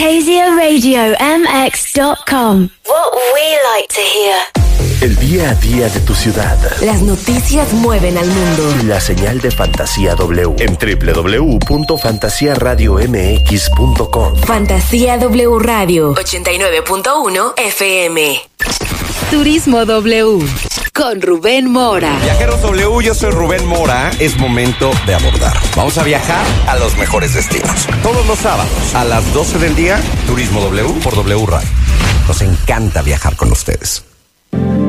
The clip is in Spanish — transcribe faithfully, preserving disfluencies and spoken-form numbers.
Fantasia Radio M X dot com. What we like to hear. El día a día de tu ciudad. Las noticias mueven al mundo. La señal de Fantasía W en doble u doble u doble u punto fantasía radio m x punto com. Fantasía W Radio ochenta y nueve punto uno F M. Turismo W con Rubén Mora. Viajeros W, yo soy Rubén Mora. Es momento de abordar. Vamos a viajar a los mejores destinos. Todos los sábados a las doce del día, Turismo W por W Radio. Nos encanta viajar con ustedes.